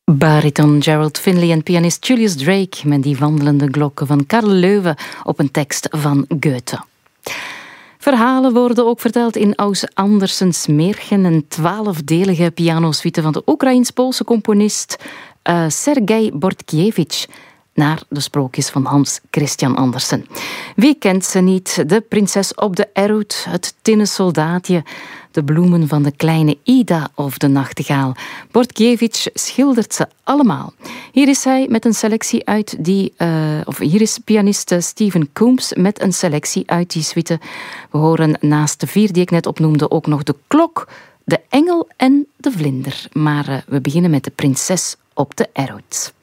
Bariton Gerald Finley en pianist Julius Drake met die wandelende glokken van Karl Leuven op een tekst van Goethe. Verhalen worden ook verteld in Aus Andersens Märchen, een 12-delige pianosuite van de Oekraïens-Poolse componist Sergei Bortkiewicz, naar de sprookjes van Hans Christian Andersen. Wie kent ze niet? De prinses op de Erut, het tinnen soldaatje, de bloemen van de kleine Ida of de nachtegaal. Bortkiewicz schildert ze allemaal. Hier is hij met een selectie uit hier is pianist Steven Coombs met een selectie uit die suite. We horen naast de 4 die ik net opnoemde ook nog de klok, de engel en de vlinder. Maar we beginnen met de prinses op de Erut.